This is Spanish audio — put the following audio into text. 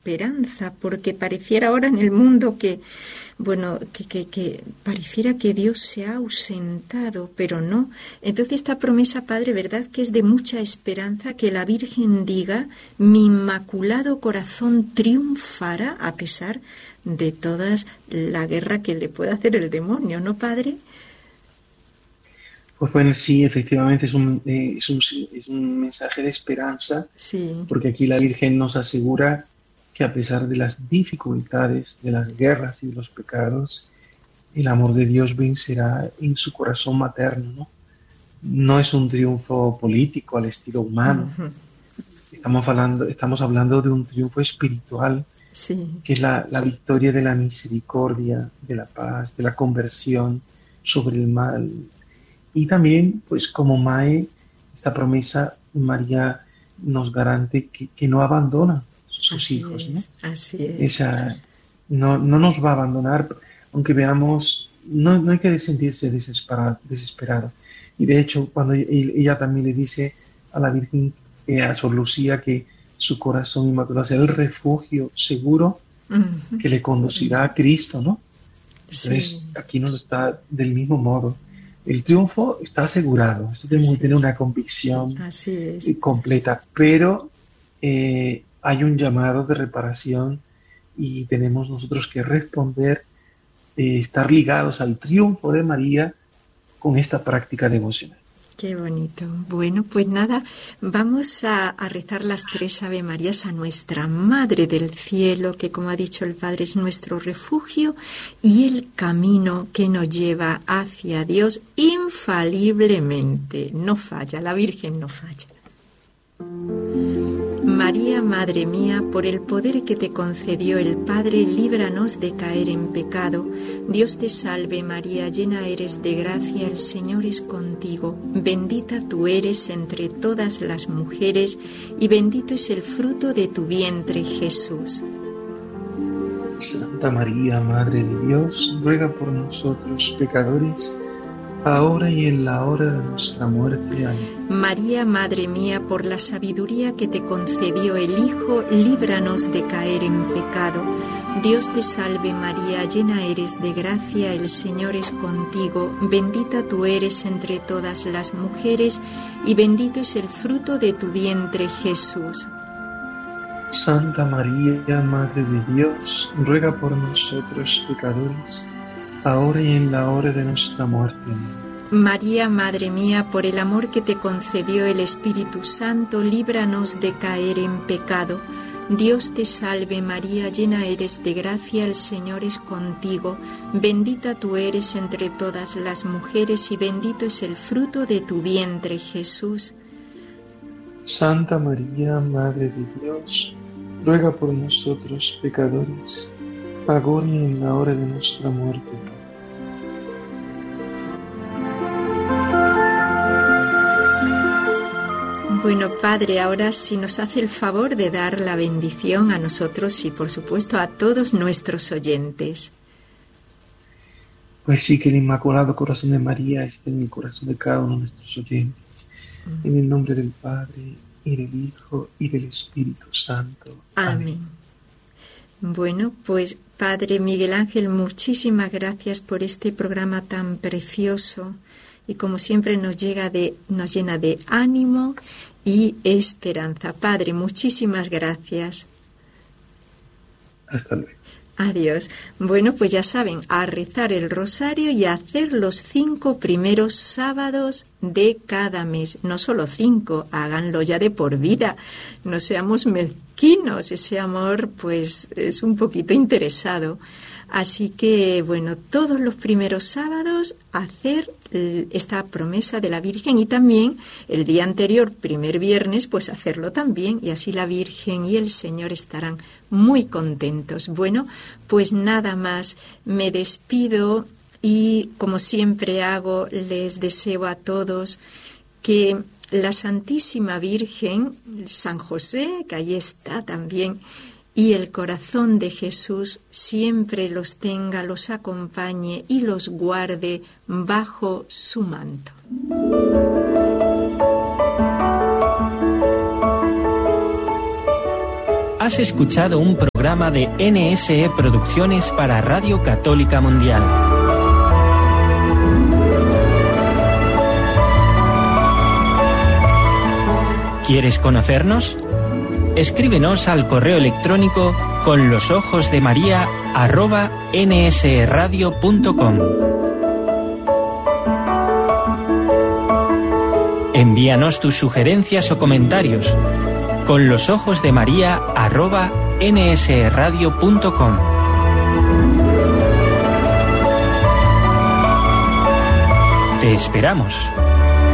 esperanza, porque pareciera ahora en el mundo que pareciera que Dios se ha ausentado, pero no. Entonces esta promesa, Padre, ¿verdad?, que es de mucha esperanza, que la Virgen diga: mi inmaculado corazón triunfará a pesar de toda la guerra que le puede hacer el demonio, ¿no, Padre? Pues bueno, sí, efectivamente es un mensaje de esperanza, Sí, porque aquí la Virgen nos asegura que a pesar de las dificultades, de las guerras y de los pecados, el amor de Dios vencerá en su corazón materno, ¿no? No es un triunfo político al estilo humano. ujú, Estamos hablando de un triunfo espiritual, sí, que es la victoria de la misericordia, de la paz, de la conversión sobre el mal. Y también, pues como Mae, esta promesa, María nos garante que no abandona sus así hijos, ¿no? es, así es. Esa, no nos va a abandonar, aunque veamos, no hay que sentirse desesperado. Y de hecho, cuando ella también le dice a la Virgen, a Sor Lucía, que su corazón inmaculado será el refugio seguro Ujú, que le conducirá a Cristo, ¿no? sí, Entonces, aquí nos está del mismo modo. El triunfo está asegurado, esto tenemos que así tener es, una convicción así es. completa, pero hay un llamado de reparación y tenemos nosotros que responder, estar ligados al triunfo de María con esta práctica devocional. Qué bonito. Bueno, pues nada, vamos a rezar las 3 Ave Marías a nuestra Madre del Cielo, que como ha dicho el Padre es nuestro refugio y el camino que nos lleva hacia Dios infaliblemente. No falla, la Virgen no falla. María, Madre mía, por el poder que te concedió el Padre, líbranos de caer en pecado. Dios te salve María, llena eres de gracia, el Señor es contigo. Bendita tú eres entre todas las mujeres, y bendito es el fruto de tu vientre, Jesús. Santa María, Madre de Dios, ruega por nosotros pecadores, ahora y en la hora de nuestra muerte. Amén. María, Madre mía, por la sabiduría que te concedió el Hijo, líbranos de caer en pecado. Dios te salve María, llena eres de gracia, el Señor es contigo, bendita tú eres entre todas las mujeres, y bendito es el fruto de tu vientre, Jesús. Santa María, Madre de Dios, ruega por nosotros pecadores, ahora y en la hora de nuestra muerte. Amén. María, Madre mía, por el amor que te concedió el Espíritu Santo, líbranos de caer en pecado. Dios te salve María, llena eres de gracia, el Señor es contigo, bendita tú eres entre todas las mujeres y bendito es el fruto de tu vientre, Jesús. Santa María, Madre de Dios, ruega por nosotros pecadores, ahora y en la hora de nuestra muerte. Bueno, Padre, ahora sí nos hace el favor de dar la bendición a nosotros y, por supuesto, a todos nuestros oyentes. Pues sí, que el Inmaculado Corazón de María esté en el corazón de cada uno de nuestros oyentes. En el nombre del Padre, y del Hijo, y del Espíritu Santo. Amén. Amén. Bueno, pues, Padre Miguel Ángel, muchísimas gracias por este programa tan precioso y, como siempre, nos llena de ánimo y esperanza. Padre, muchísimas gracias. Hasta luego. Adiós. Bueno, pues ya saben, a rezar el rosario y a hacer los 5 primeros sábados de cada mes. No solo 5, háganlo ya de por vida. No seamos mezquinos, ese amor pues es un poquito interesado. Así que, bueno, todos los primeros sábados hacer esta promesa de la Virgen y también el día anterior, primer viernes, pues hacerlo también y así la Virgen y el Señor estarán muy contentos. Bueno, pues nada más, me despido y como siempre hago, les deseo a todos que la Santísima Virgen, San José, que ahí está también, y el corazón de Jesús siempre los tenga, los acompañe y los guarde bajo su manto. Has escuchado un programa de NSE Producciones para Radio Católica Mundial. ¿Quieres conocernos? Escríbenos al correo electrónico conlosojosdemaria@nsradio.com. Envíanos tus sugerencias o comentarios conlosojosdemaria@nsradio.com. Te esperamos.